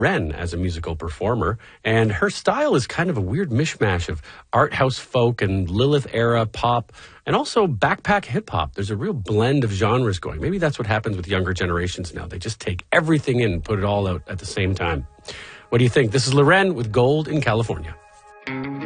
Ren as a musical performer, and her style is kind of a weird mishmash of art house folk and Lilith era pop, and also backpack hip hop. There's a real blend of genres going. Maybe that's what happens with younger generations now. They just take everything in and put it all out at the same time. What do you think? This is Loren with Gold in California.